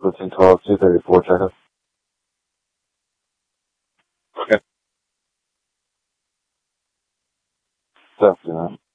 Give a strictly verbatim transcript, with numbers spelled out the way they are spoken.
Routine twelve, two thirty-four, checkup. Okay. Definitely not.